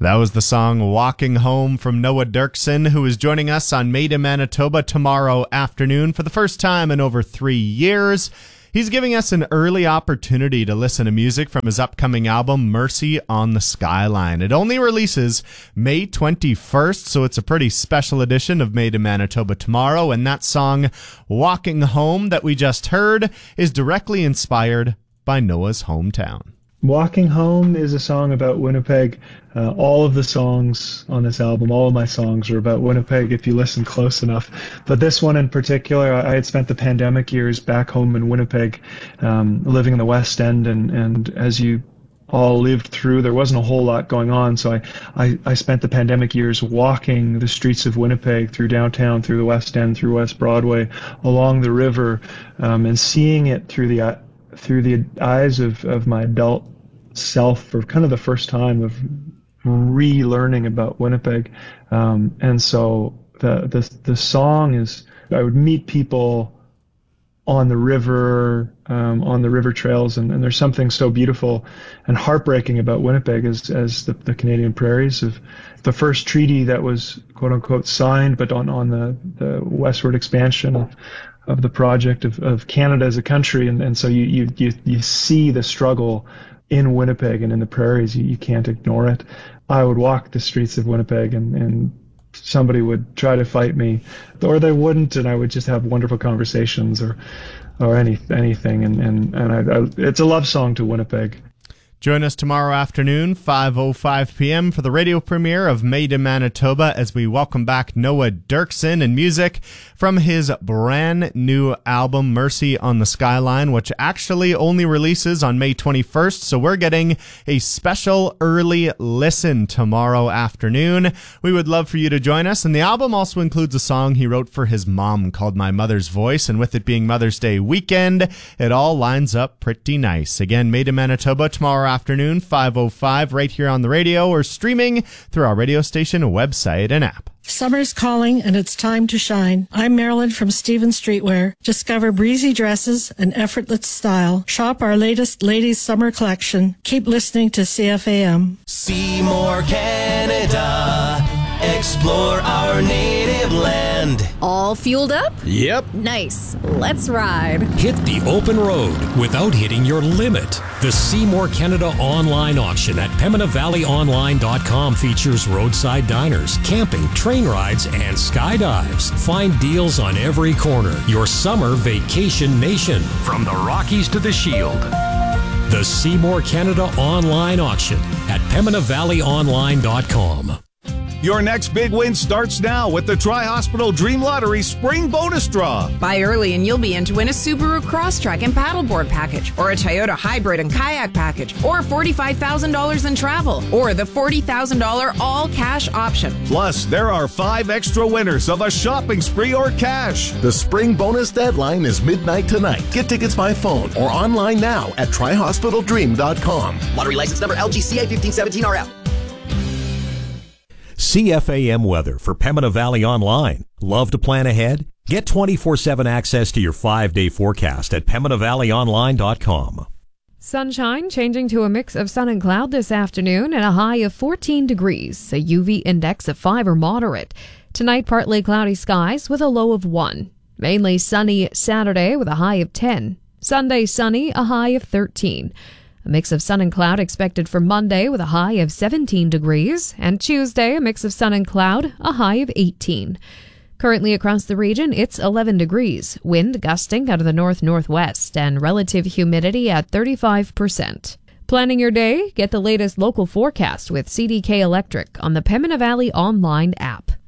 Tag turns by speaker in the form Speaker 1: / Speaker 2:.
Speaker 1: That was the song Walking Home from Noah Dirksen, who is joining us on Made in Manitoba tomorrow afternoon for the first time in over 3 years. He's giving us an early opportunity to listen to music from his upcoming album, Mercy on the Skyline. It only releases May 21st, so it's a pretty special edition of Made in Manitoba tomorrow, and that song, Walking Home, that we just heard, is directly inspired by Noah's hometown.
Speaker 2: Walking Home is a song about Winnipeg. All of the songs on this album, all of my songs are about Winnipeg if you listen close enough. But this one in particular, I had spent the pandemic years back home in Winnipeg, living in the West End, and as you all lived through, there wasn't a whole lot going on. So I spent the pandemic years walking the streets of Winnipeg, through downtown, through the West End, through West Broadway, along the river, and seeing it through the eyes of my adult self for kind of the first time of relearning about Winnipeg. And so the song is, I would meet people on the river trails, and there's something so beautiful and heartbreaking about Winnipeg as the Canadian prairies of the first treaty that was quote unquote signed, but on the westward expansion of the project of Canada as a country. And so you see the struggle in Winnipeg and in the prairies. You can't ignore it. I would walk the streets of Winnipeg and somebody would try to fight me, or they wouldn't, and I would just have wonderful conversations or anything. And it's a love song to Winnipeg.
Speaker 1: Join us tomorrow afternoon, 5:05 p.m. for the radio premiere of Made in Manitoba as we welcome back Noah Dirksen and music from his brand new album, Mercy on the Skyline, which actually only releases on May 21st. So we're getting a special early listen tomorrow afternoon. We would love for you to join us. And the album also includes a song he wrote for his mom called My Mother's Voice. And with it being Mother's Day weekend, it all lines up pretty nice. Again, Made in Manitoba tomorrow afternoon, 5:05, right here on the radio or streaming through our radio station, website, and app.
Speaker 3: Summer's calling and it's time to shine. I'm Marilyn from Stevens Streetwear. Discover breezy dresses and effortless style. Shop our latest ladies' summer collection. Keep listening to CFAM.
Speaker 4: Seymour, Canada. Explore our native land.
Speaker 5: All fueled up?
Speaker 4: Yep.
Speaker 5: Nice. Let's ride.
Speaker 6: Hit the open road without hitting your limit. The Seymour Canada online auction at PembinaValleyOnline.com features roadside diners, camping, train rides, and skydives. Find deals on every corner. Your summer vacation nation, from the Rockies to the Shield. The Seymour Canada online auction at PembinaValleyOnline.com.
Speaker 7: Your next big win starts now with the Tri-Hospital Dream Lottery Spring Bonus Draw.
Speaker 8: Buy early and you'll be in to win a Subaru Crosstrek and paddleboard package, or a Toyota Hybrid and kayak package, or $45,000 in travel, or the $40,000 all-cash option.
Speaker 7: Plus, there are 5 extra winners of a shopping spree or cash.
Speaker 9: The spring bonus deadline is midnight tonight. Get tickets by phone or online now at TriHospitalDream.com.
Speaker 4: Lottery license number LGCA 1517RF.
Speaker 6: CFAM weather for Pembina Valley Online. Love to plan ahead? Get 24/7 access to your 5-day forecast at PembinaValleyOnline.com.
Speaker 10: Sunshine changing to a mix of sun and cloud this afternoon and a high of 14 degrees, a UV index of 5 or moderate. Tonight, partly cloudy skies with a low of 1. Mainly sunny Saturday with a high of 10. Sunday sunny, a high of 13. A mix of sun and cloud expected for Monday with a high of 17 degrees, and Tuesday a mix of sun and cloud, a high of 18. Currently across the region, it's 11 degrees, wind gusting out of the north-northwest, and relative humidity at 35%. Planning your day? Get the latest local forecast with CDK Electric on the Pembina Valley Online app.